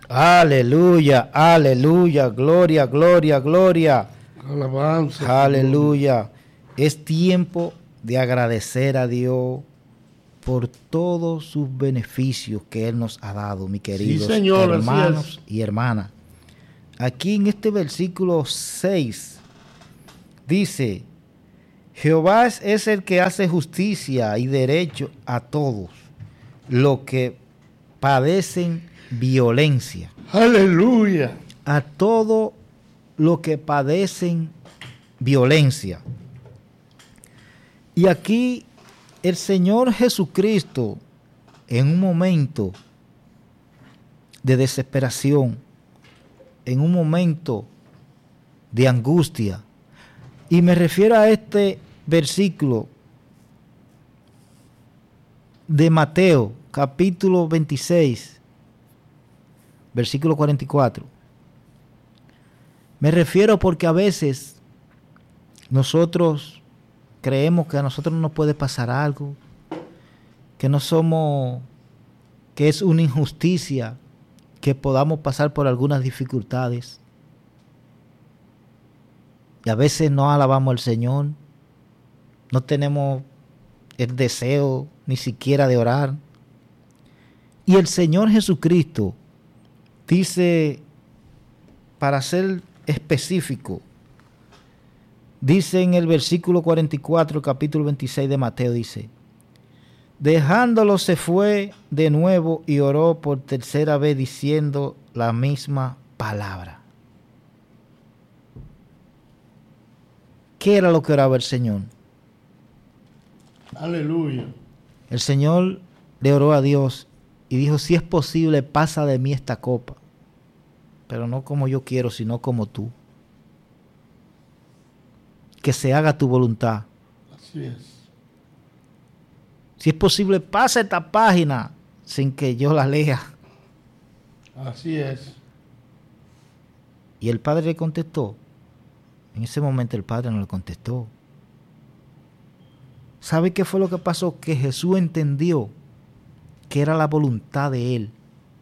Aleluya, aleluya, gloria, gloria, gloria. Alabanza. Aleluya. Es tiempo de agradecer a Dios por todos sus beneficios que Él nos ha dado, mis queridos Señor, hermanos y hermanas. Aquí en este versículo 6 dice: Jehová es el que hace justicia y derecho a todos los que padecen violencia. Aleluya. A todos los que padecen violencia. Y aquí el Señor Jesucristo, en un momento de desesperación, en un momento de angustia, y me refiero a este versículo de Mateo, capítulo 26, versículo 44. Me refiero porque a veces nosotros creemos que a nosotros no nos puede pasar algo, que no somos, que es una injusticia que podamos pasar por algunas dificultades. Y a veces no alabamos al Señor, no tenemos el deseo ni siquiera de orar. Y el Señor Jesucristo dice, para ser específico, dice en el versículo 44, capítulo 26 de Mateo, dice: dejándolo se fue de nuevo y oró por tercera vez diciendo la misma palabra. ¿Qué era lo que oraba el Señor? Aleluya. El Señor le oró a Dios y dijo: si es posible, pasa de mí esta copa, pero no como yo quiero, sino como tú. Que se haga tu voluntad. Así es. Si es posible, pasa esta página sin que yo la lea. Así es. Y el Padre le contestó. En ese momento el Padre no le contestó. ¿Sabe qué fue lo que pasó? Que Jesús entendió que era la voluntad de Él.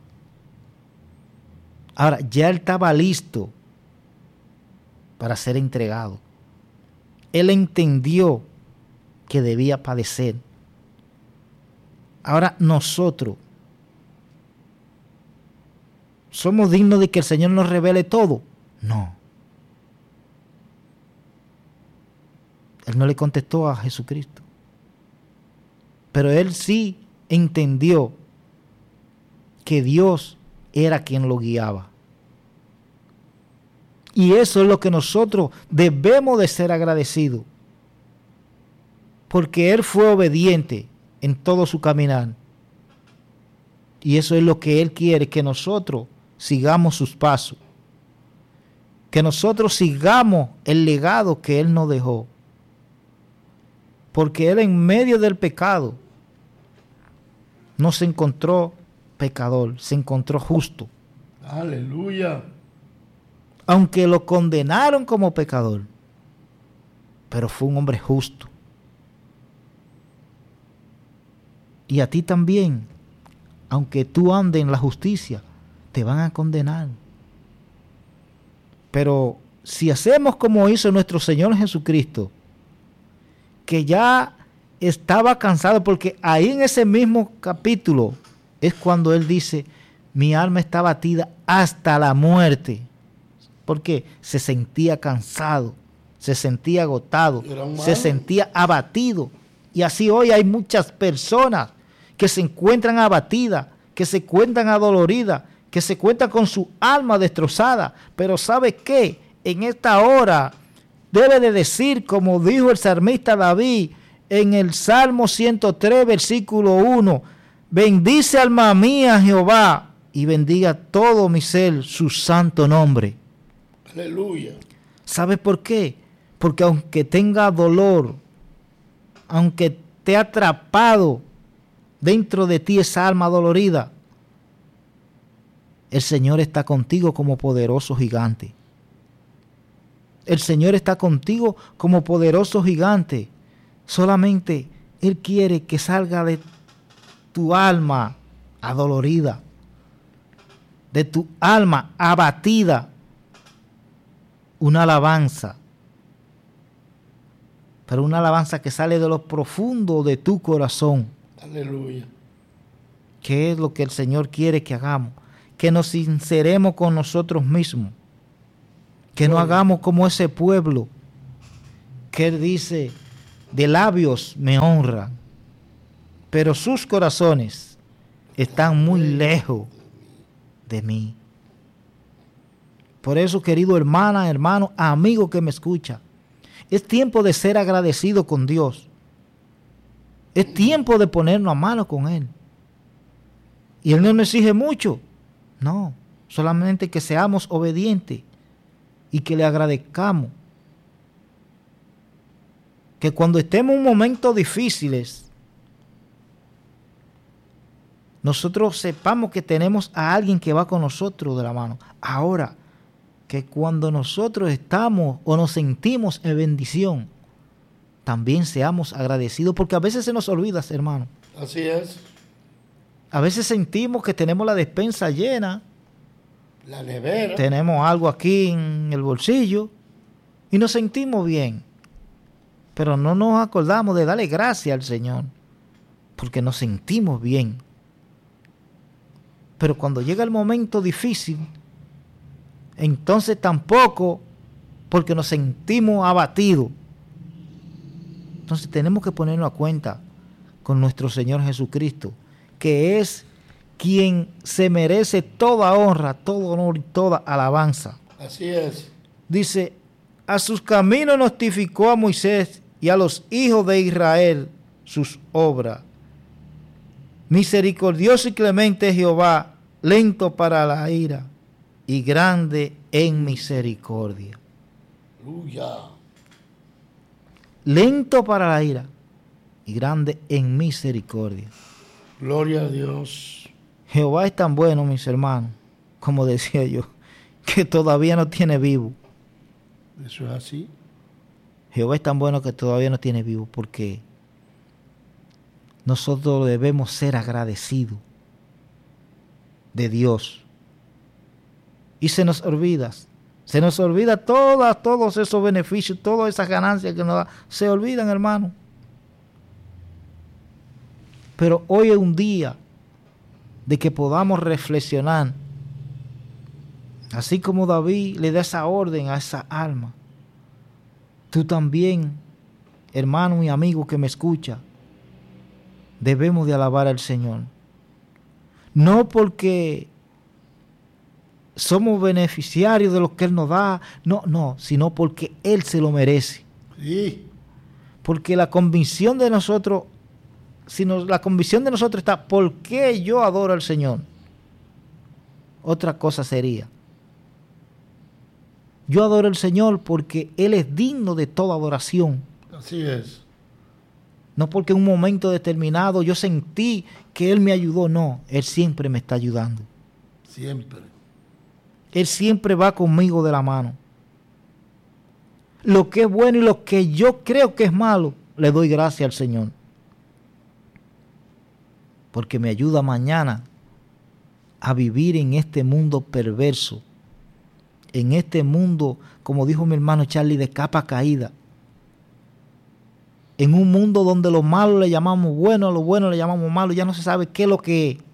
Ahora, ya Él estaba listo para ser entregado. Él entendió que debía padecer. Ahora nosotros ¿somos dignos de que el Señor nos revele todo? No. Él no le contestó a Jesucristo. Pero él sí entendió que Dios era quien lo guiaba. Y eso es lo que nosotros debemos de ser agradecidos. Porque Él fue obediente en todo su caminar. Y eso es lo que Él quiere, que nosotros sigamos sus pasos. Que nosotros sigamos el legado que Él nos dejó. Porque Él en medio del pecado no se encontró pecador, se encontró justo. Aleluya. Aunque lo condenaron como pecador, pero fue un hombre justo. Y a ti también, aunque tú andes en la justicia, te van a condenar. Pero si hacemos como hizo nuestro Señor Jesucristo, que ya estaba cansado, porque ahí en ese mismo capítulo es cuando Él dice: mi alma está batida hasta la muerte. Porque se sentía cansado, se sentía agotado, se sentía abatido. Y así hoy hay muchas personas que se encuentran abatidas, que se encuentran adoloridas, que se encuentran con su alma destrozada. Pero ¿sabe qué? En esta hora debe de decir, como dijo el salmista David en el Salmo 103, versículo 1: bendice alma mía Jehová y bendiga todo mi ser su santo nombre. Aleluya. ¿Sabe por qué? Porque aunque tenga dolor, aunque esté atrapado dentro de ti esa alma dolorida, el Señor está contigo como poderoso gigante. El Señor está contigo como poderoso gigante. Solamente Él quiere que salga de tu alma adolorida. de tu alma abatida, una alabanza, pero una alabanza que sale de lo profundo de tu corazón. Aleluya. ¿Qué es lo que el Señor quiere que hagamos? Que nos sinceremos con nosotros mismos, que no hagamos como ese pueblo que Él dice, de labios me honran, pero sus corazones están muy lejos de mí. Por eso, querido hermana, hermano, amigo que me escucha, es tiempo de ser agradecido con Dios. Es tiempo de ponernos a mano con Él. Y Él no nos exige mucho. No, solamente que seamos obedientes y que le agradezcamos. Que cuando estemos en momentos difíciles, nosotros sepamos que tenemos a alguien que va con nosotros de la mano. Ahora, que cuando nosotros estamos o nos sentimos en bendición, también seamos agradecidos, porque a veces se nos olvida, hermano. Así es. A veces sentimos que tenemos la despensa llena, La nevera. tenemos algo aquí en el bolsillo y nos sentimos bien, pero no nos acordamos de darle gracias al Señor, porque nos sentimos bien. Pero cuando llega el momento difícil, entonces tampoco, porque nos sentimos abatidos. Entonces tenemos que ponernos a cuenta con nuestro Señor Jesucristo, que es quien se merece toda honra, todo honor y toda alabanza. Así es. Dice, a sus caminos notificó a Moisés y a los hijos de Israel sus obras. Misericordioso y clemente es Jehová, lento para la ira y grande en misericordia. Aleluya. Lento para la ira y grande en misericordia. Gloria a Dios. Jehová es tan bueno, mis hermanos, como decía yo, que todavía no tiene vivo. Eso es así. Jehová es tan bueno que todavía no tiene vivo, porque nosotros debemos ser agradecidos de Dios. Y se nos olvida todos esos beneficios, todas esas ganancias que nos da. Se olvidan, hermano. Pero hoy es un día de que podamos reflexionar. Así como David le da esa orden a esa alma. Tú también, hermano y amigo que me escucha, debemos de alabar al Señor. No porque somos beneficiarios de lo que Él nos da, no, sino porque Él se lo merece. Sí. Porque la convicción de nosotros, la convicción de nosotros está, ¿por qué yo adoro al Señor? Otra cosa sería, yo adoro al Señor porque Él es digno de toda adoración. Así es. No porque en un momento determinado yo sentí que Él me ayudó, no, Él siempre me está ayudando. Siempre. Él siempre va conmigo de la mano. Lo que es bueno y lo que yo creo que es malo, le doy gracias al Señor. Porque me ayuda mañana a vivir en este mundo perverso. En este mundo, como dijo mi hermano Charlie, de capa caída. En un mundo donde lo malo le llamamos bueno, a lo bueno le llamamos malo, ya no se sabe qué es lo que es.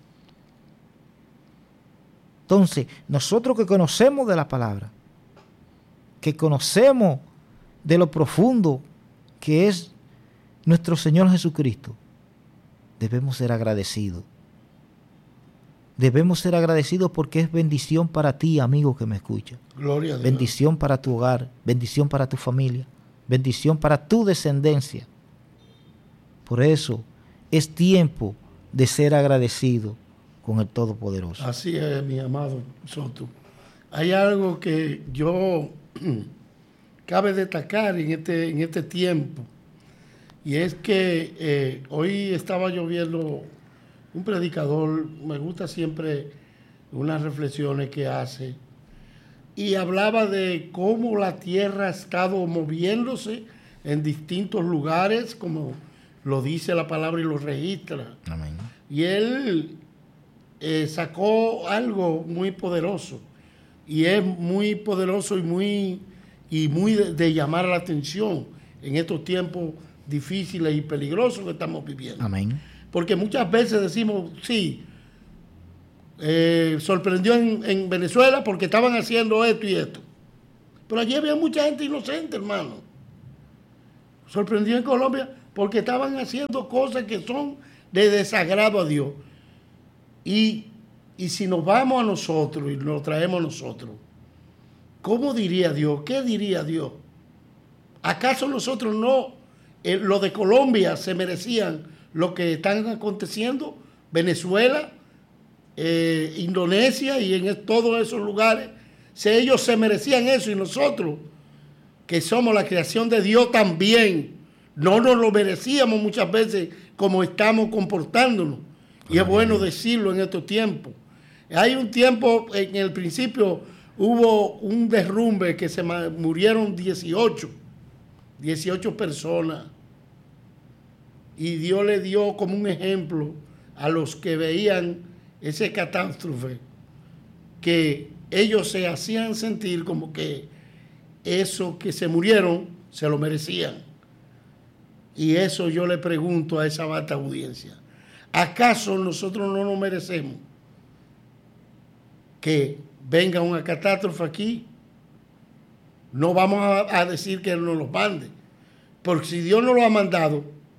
Entonces, nosotros que conocemos de la palabra, que conocemos de lo profundo que es nuestro Señor Jesucristo, debemos ser agradecidos. Debemos ser agradecidos porque es bendición para ti, amigo que me escucha. Gloria a Dios. Bendición para tu hogar, bendición para tu familia, bendición para tu descendencia. Por eso es tiempo de ser agradecido con el Todopoderoso. Así es, mi amado Soto. Hay algo que yo cabe destacar en este tiempo, y es que hoy estaba yo viendo un predicador, me gusta siempre unas reflexiones que hace, y hablaba de cómo la tierra ha estado moviéndose en distintos lugares, como lo dice la palabra y lo registra. Amén. Y él sacó algo muy poderoso. Y es muy poderoso y muy de llamar la atención en estos tiempos difíciles y peligrosos que estamos viviendo. Amén. Porque muchas veces decimos, sí, sorprendió en Venezuela porque estaban haciendo esto y esto. Pero allí había mucha gente inocente, hermano. Sorprendió en Colombia porque estaban haciendo cosas que son de desagrado a Dios. Y si nos vamos a nosotros y nos traemos a nosotros, ¿cómo diría Dios? ¿Qué diría Dios? ¿Acaso nosotros no, los de Colombia se merecían lo que están aconteciendo? Venezuela, Indonesia y en todos esos lugares. Si ellos se merecían eso y nosotros, que somos la creación de Dios también, no nos lo merecíamos muchas veces como estamos comportándonos. Y es bueno decirlo en estos tiempos. Hay un tiempo, en el principio hubo un derrumbe que se murieron 18 personas. Y Dios le dio como un ejemplo a los que veían ese catástrofe, que ellos se hacían sentir como que eso que se murieron se lo merecían. Y eso yo le pregunto a esa vasta audiencia. ¿Acaso nosotros no nos merecemos que venga una catástrofe aquí? No vamos a decir que Él nos lo mande. Porque si Dios nos lo ha mandado,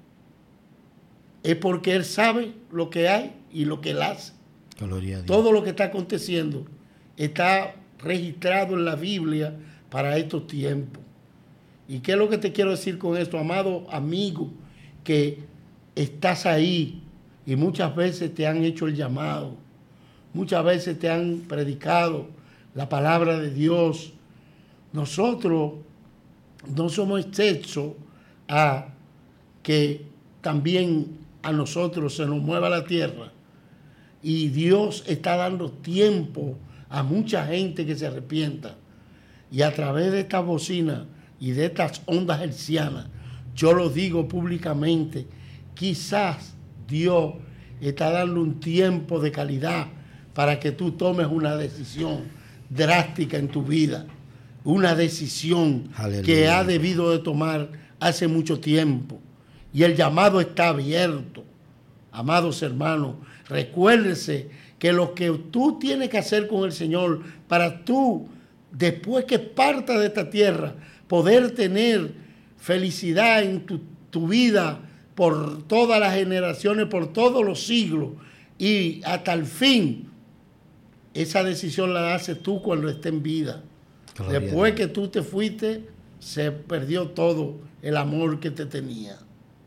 es porque Él sabe lo que hay y lo que Él hace. Gloria a Dios. Todo lo que está aconteciendo está registrado en la Biblia para estos tiempos. ¿Y qué es lo que te quiero decir con esto, amado amigo, que estás ahí y muchas veces te han hecho el llamado, muchas veces te han predicado la palabra de Dios? Nosotros no somos exceptos a que también a nosotros se nos mueva la tierra, y Dios está dando tiempo a mucha gente que se arrepienta, y a través de estas bocinas y de estas ondas hercianas, yo lo digo públicamente, quizás Dios está dando un tiempo de calidad para que tú tomes una decisión drástica en tu vida, una decisión que ha debido de tomar hace mucho tiempo, y el llamado está abierto. Amados hermanos, recuérdense que lo que tú tienes que hacer con el Señor para tú, después que partas de esta tierra, poder tener felicidad en tu vida por todas las generaciones, por todos los siglos y hasta el fin, esa decisión la haces tú cuando estés en vida. Gloria. Después que tú te fuiste, se perdió todo el amor que te tenía.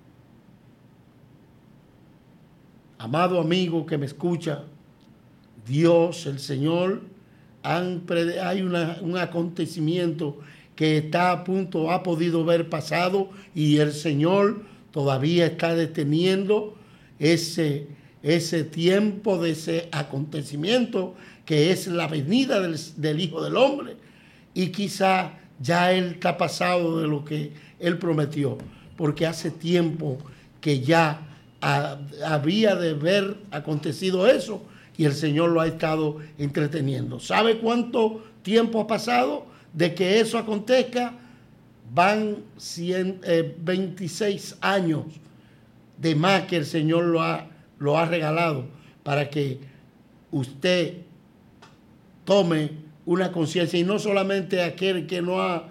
Amado amigo que me escucha, Dios, el Señor, hay un acontecimiento que está a punto, ha podido ver pasado, y el Señor todavía está deteniendo ese tiempo de ese acontecimiento que es la venida del Hijo del Hombre. Y quizá ya Él está pasado de lo que Él prometió, porque hace tiempo que ya había de haber acontecido eso, y el Señor lo ha estado entreteniendo. ¿Sabe cuánto tiempo ha pasado de que eso acontezca? Van 26 años de más que el Señor lo ha regalado para que usted tome una conciencia, y no solamente aquel que no ha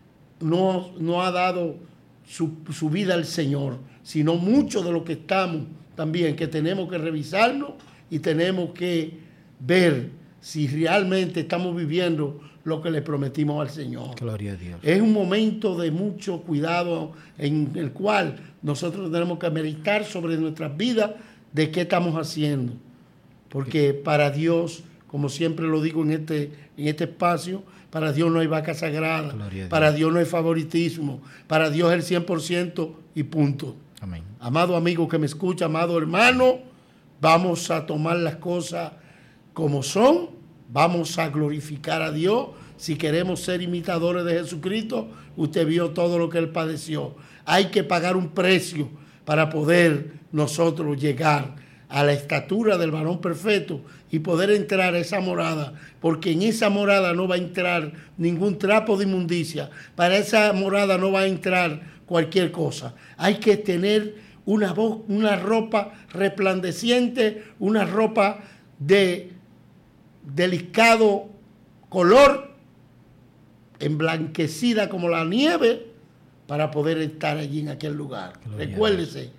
dado su vida al Señor, sino muchos de los que estamos también, que tenemos que revisarnos y tenemos que ver si realmente estamos viviendo lo que le prometimos al Señor. Gloria a Dios. Es un momento de mucho cuidado en el cual nosotros tenemos que meditar sobre nuestras vidas, de qué estamos haciendo. Porque para Dios, como siempre lo digo en este espacio, para Dios no hay vaca sagrada, para Dios no hay favoritismo, para Dios es el 100% y punto. Amén. Amado amigo que me escucha, amado hermano, vamos a tomar las cosas como son, vamos a glorificar a Dios. Si queremos ser imitadores de Jesucristo, usted vio todo lo que Él padeció. Hay que pagar un precio para poder nosotros llegar a la estatura del varón perfecto y poder entrar a esa morada, porque en esa morada no va a entrar ningún trapo de inmundicia, para esa morada no va a entrar cualquier cosa. Hay que tener una ropa resplandeciente, una ropa de delicado color, emblanquecida como la nieve, para poder estar allí en aquel lugar. Recuérdese